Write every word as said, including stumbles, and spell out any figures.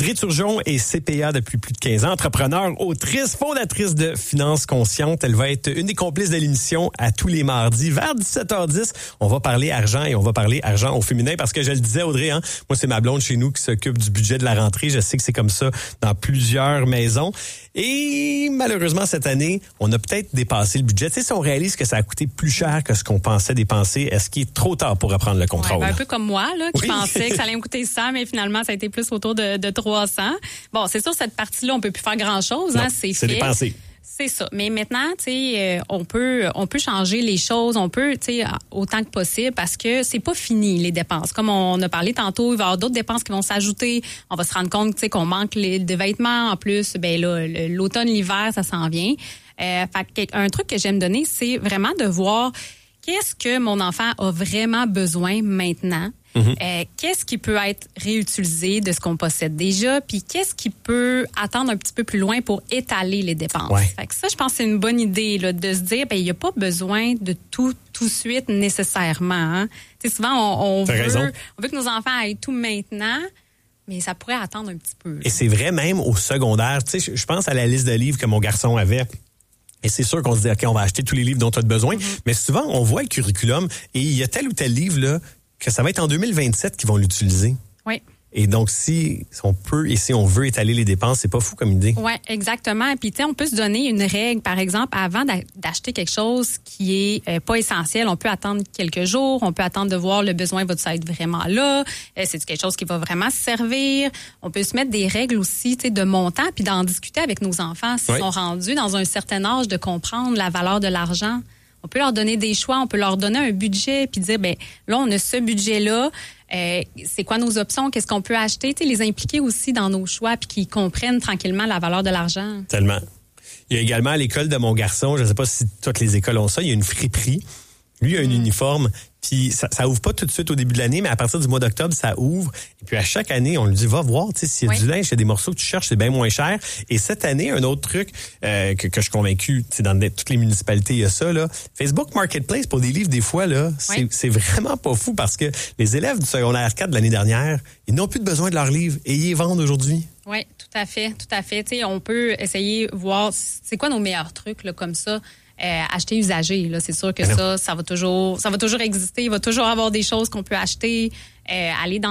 Audrey Turgeon est C P A depuis plus de quinze ans, entrepreneur, autrice, fondatrice de Finances Conscientes. Elle va être une des complices de l'émission à tous les mardis vers dix-sept heures dix. On va parler argent et on va parler argent au féminin parce que je le disais, Audrey, hein, moi c'est ma blonde chez nous qui s'occupe du budget de la rentrée. Je sais que c'est comme ça dans plusieurs maisons. Et malheureusement, cette année, on a peut-être dépassé le budget. Tu sais, si on réalise que ça a coûté plus cher que ce qu'on pensait dépenser, est-ce qu'il est trop tard pour reprendre le contrôle? Ouais, ben un peu comme moi, là, qui oui. pensais que ça allait me coûter cent, mais finalement, ça a été plus autour de, de trois cents. Bon, c'est sûr, cette partie-là, on peut plus faire grand-chose. Non, hein, c'est c'est fait. dépensé. C'est ça. Mais maintenant, tu sais, euh, on peut, on peut changer les choses, on peut, tu sais, autant que possible, parce que c'est pas fini les dépenses. Comme on a parlé tantôt, il va y avoir d'autres dépenses qui vont s'ajouter. On va se rendre compte, tu sais, qu'on manque les, de vêtements. En plus, ben là, l'automne, l'hiver, ça s'en vient. Euh, fait que un truc que j'aime donner, c'est vraiment de voir qu'est-ce que mon enfant a vraiment besoin maintenant. Mm-hmm. Euh, qu'est-ce qui peut être réutilisé de ce qu'on possède déjà, puis qu'est-ce qui peut attendre un petit peu plus loin pour étaler les dépenses. Ouais. Fait que ça, je pense que c'est une bonne idée là, de se dire, ben il n'y a pas besoin de tout tout de suite nécessairement. Hein. Tu sais, souvent on, on veut, raison. on veut que nos enfants aient tout maintenant. Mais ça pourrait attendre un petit peu. Là. Et c'est vrai même au secondaire. Tu sais, je pense à la liste de livres que mon garçon avait. Et c'est sûr qu'on se dit, OK, on va acheter tous les livres dont tu as besoin. Mm-hmm. Mais souvent, on voit le curriculum et il y a tel ou tel livre là, que ça va être en deux mille vingt-sept qu'ils vont l'utiliser. Oui. Et donc, si on peut et si on veut étaler les dépenses, c'est pas fou comme idée. Oui, exactement. Puis, tu sais, on peut se donner une règle, par exemple, avant d'acheter quelque chose qui est euh, pas essentiel. On peut attendre quelques jours. On peut attendre de voir le besoin va-t-il être vraiment là. Euh, c'est quelque chose qui va vraiment servir. On peut se mettre des règles aussi, tu sais, de montant, puis d'en discuter avec nos enfants s'ils oui. sont rendus dans un certain âge de comprendre la valeur de l'argent. On peut leur donner des choix, on peut leur donner un budget puis dire, ben là, on a ce budget-là. Euh, c'est quoi nos options? Qu'est-ce qu'on peut acheter? Tu sais, les impliquer aussi dans nos choix puis qu'ils comprennent tranquillement la valeur de l'argent. Tellement. Il y a également à l'école de mon garçon, je ne sais pas si toutes les écoles ont ça, il y a une friperie. Lui, il a un mmh. uniforme, puis ça, ça ouvre pas tout de suite au début de l'année, mais à partir du mois d'octobre, ça ouvre. Et puis à chaque année, on lui dit, va voir, tu sais, s'il y a oui. du linge, il y a des morceaux que tu cherches, c'est bien moins cher. Et cette année, un autre truc euh, que, que je suis convaincu, tu sais, dans toutes les municipalités, il y a ça, là. Facebook Marketplace pour des livres, des fois, là, c'est, oui. c'est vraiment pas fou parce que les élèves du secondaire quatre de l'année dernière, ils n'ont plus de besoin de leurs livres et ils les vendent aujourd'hui. Oui, tout à fait, tout à fait. Tu sais, on peut essayer voir, c'est quoi nos meilleurs trucs, là, comme ça. Euh, acheter usagé, là, c'est sûr que ça, ça va toujours, ça va toujours exister. Il va toujours avoir des choses qu'on peut acheter, euh, aller dans